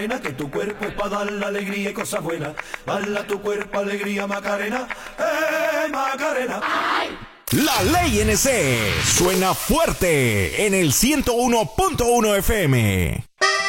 Macarena, que tu cuerpo es para dar la alegría y cosas buenas. Bala tu cuerpo, alegría, Macarena, Macarena. La Ley NC suena fuerte en el 101.1 FM.